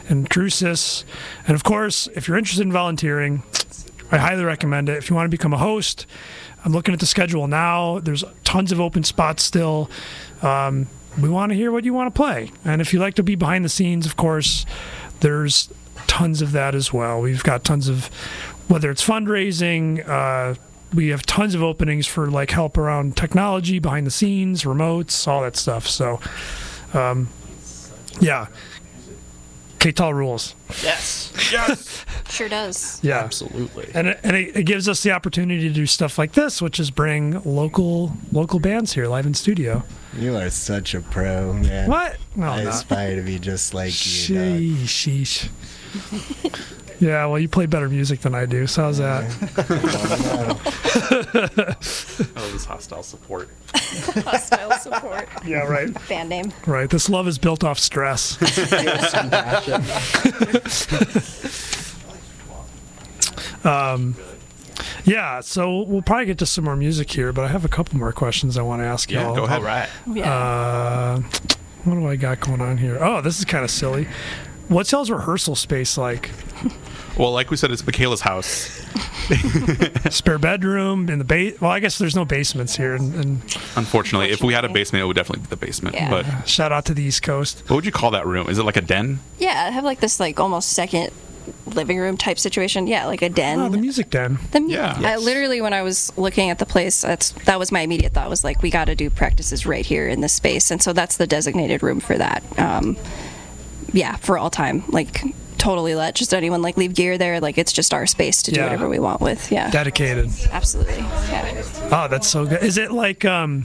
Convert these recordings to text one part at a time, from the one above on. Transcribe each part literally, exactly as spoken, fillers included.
and Drusus. And of course, if you're interested in volunteering, I highly recommend it. If you want to become a host, I'm looking at the schedule now. There's tons of open spots still. Um, we want to hear what you want to play. And if you like to be behind the scenes, of course, there's tons of that as well. We've got tons of, whether it's fundraising, uh, we have tons of openings for like help around technology, behind the scenes, remotes, all that stuff. So, um, yeah. K T A L rules. Yes. Yes. Sure does. Yeah. Absolutely. And it, and it, it gives us the opportunity to do stuff like this, which is bring local local bands here live in studio. You are such a pro, man. What? No, I I'm not. aspire to be just like you. Sheesh. sheesh. Yeah, well, you play better music than I do, so how's that? Oh, this hostile support. Hostile support. Yeah, right. Band name. Right. This love is built off stress. um, yeah, so we'll probably get to some more music here, but I have a couple more questions I want to ask Yeah, y'all. go ahead. All right. Yeah. Uh, what do I got going on here? Oh, this is kind of silly. What's y'all's rehearsal space like? Well, like we said, it's Michaela's house. Spare bedroom in the base? Well, I guess there's no basements here. And, and Unfortunately, if we had a basement, it would definitely be the basement. Yeah. But shout out to the East Coast. what would you call that room? Is it like a den? Yeah, I have like this like almost second living room type situation. Yeah, like a den. Oh, the music den. The mu- Yeah. I Yes. literally, when I was looking at the place, that's that was my immediate thought. Was like, we got to do practices right here in this space, and so that's the designated room for that. Um, yeah, for all time. Like, totally let just anyone like leave gear there. Like, it's just our space to do Yeah. whatever we want with. Yeah, Dedicated. absolutely. Yeah. Oh, that's so good. Is it like, um,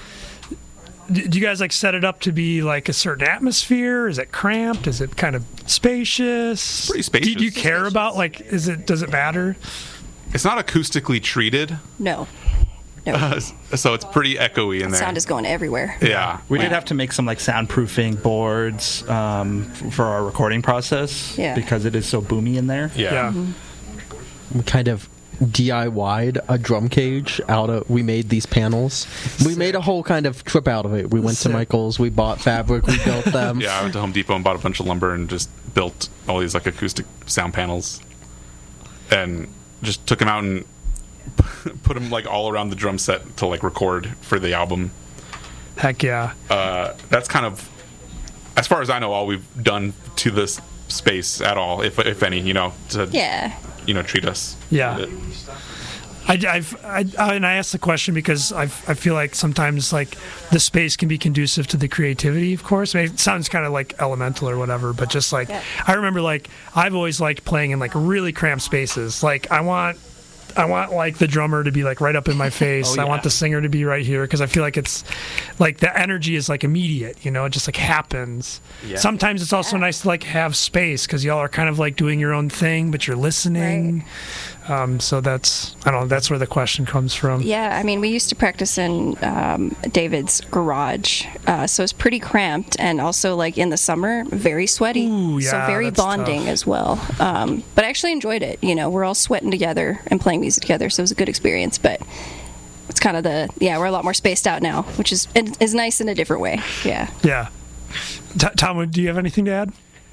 d- do you guys like set it up to be like a certain atmosphere? Is it cramped? Is it kind of spacious? Pretty spacious. Do, do you care about like, is it, does it matter? It's not acoustically treated, No. No. uh, so it's pretty echoey in there. Sound is going everywhere. Yeah. We did have to make some like soundproofing boards um, f- for our recording process Yeah. because it is so boomy in there. Yeah. We kind of D I Y'd a drum cage out of. We made these panels. We made a whole kind of trip out of it. We went Sick. to Michael's. We bought fabric. We built them. Yeah, I went to Home Depot and bought a bunch of lumber and just built all these like acoustic sound panels, and just took them out and put them like all around the drum set to like record for the album. Heck yeah. Uh, that's kind of, as far as I know, all we've done to this space at all, if if any, you know, to Yeah. you know treat us. Yeah. with it. I, I've, I, I, and I asked the question because I've, I feel like sometimes like the space can be conducive to the creativity, of course. I mean, it sounds kind of like elemental or whatever, but just like, Yeah. I remember like, I've always liked playing in like really cramped spaces. Like I want, I want like the drummer to be like right up in my face. Oh, I yeah. want the singer to be right here because I feel like it's like the energy is like immediate, you know, it just like happens. Yeah. Sometimes it's also nice to like have space because y'all are kind of like doing your own thing, but you're listening. Um, so that's, I don't know, that's where the question comes from. Yeah, I mean, we used to practice in um, David's garage, uh, so it's pretty cramped, and also like in the summer, very sweaty, Ooh, so yeah, very that's bonding tough. as well. Um, but I actually enjoyed it. You know, we're all sweating together and playing music together, so it was a good experience. But it's kind of the yeah, we're a lot more spaced out now, which is is nice in a different way. Yeah. Yeah. T- Tom, do you have anything to add?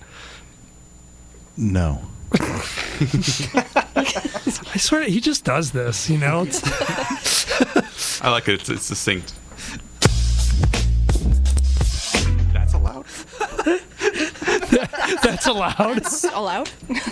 No. I swear he just does this, you know? It's, I like it. It's, it's succinct. That's allowed. that's allowed. It's allowed.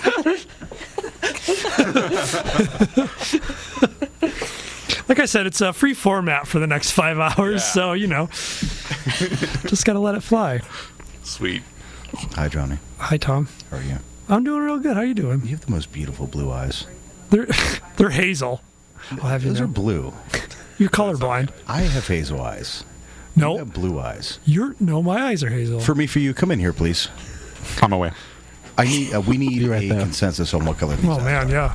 Like I said, it's a free format for the next five hours, Yeah. so, you know, just got to let it fly. Sweet. Hi, Johnny. Hi, Tom. How are you? I'm doing real good. How you doing? You have the most beautiful blue eyes. They're, they're hazel. I'll have you Those know. are blue. You're colorblind. I have hazel eyes. You No, have blue eyes. you're, no, my eyes are hazel. For me, for you, come in here, please. On my way. I need. Uh, we need right a there. consensus on what color these Oh, eyes man, are. yeah.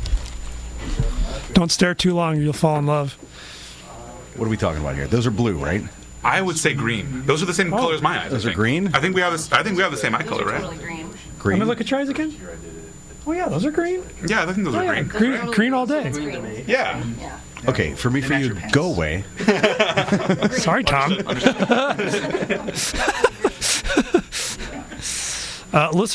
Don't stare too long, you'll fall in love. What are we talking about here? Those are blue, right? I would say green. Those are the same color as my eyes. Those I are think. green? I think we have this. I think we have the same eye color, right? green. Let Green. me look at your eyes again. Oh, yeah, those are green. Yeah, I think those are green. Green, green all day. Yeah. Okay, for me, for you, go away. Sorry, Tom. uh, listeners.